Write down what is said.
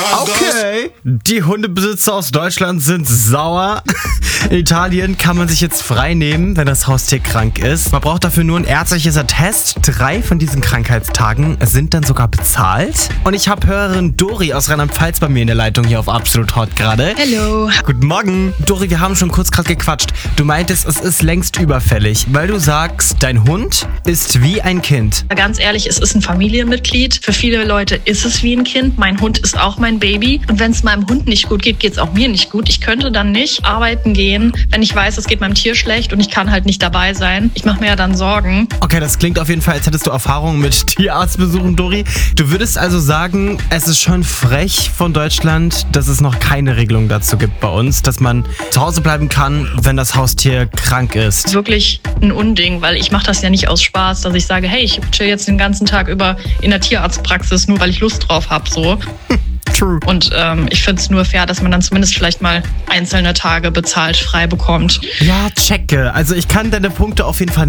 Okay. Die Hundebesitzer aus Deutschland sind sauer. In Italien kann man sich jetzt frei nehmen, wenn das Haustier krank ist. Man braucht dafür nur ein ärztliches Attest. 3 von diesen Krankheitstagen sind dann sogar bezahlt. Und ich habe Hörerin Dori aus Rheinland-Pfalz bei mir in der Leitung hier auf Absolut Hot gerade. Hallo. Guten Morgen. Dori, wir haben schon kurz gerade gequatscht. Du meintest, es ist längst überfällig, weil du sagst, dein Hund ist wie ein Kind. Ganz ehrlich, es ist ein Familienmitglied. Für viele Leute ist es wie ein Kind. Mein Hund ist auch mein Baby. Und wenn es meinem Hund nicht gut geht, geht es auch mir nicht gut. Ich könnte dann nicht arbeiten gehen, wenn ich weiß, es geht meinem Tier schlecht und ich kann halt nicht dabei sein. Ich mache mir ja dann Sorgen. Okay, das klingt auf jeden Fall, als hättest du Erfahrungen mit Tierarztbesuchen, Dori. Du würdest also sagen, es ist schon frech von Deutschland, dass es noch keine Regelung dazu gibt bei uns, dass man zu Hause bleiben kann, wenn das Haustier krank ist. Wirklich ein Unding, weil ich mache das ja nicht aus Spaß, dass ich sage, hey, ich chill jetzt den ganzen Tag über in der Tierarztpraxis, nur weil ich Lust drauf habe, so. True. Und ich finde es nur fair, dass man dann zumindest vielleicht mal einzelne Tage bezahlt frei bekommt. Ja, checke. Also ich kann deine Punkte auf jeden Fall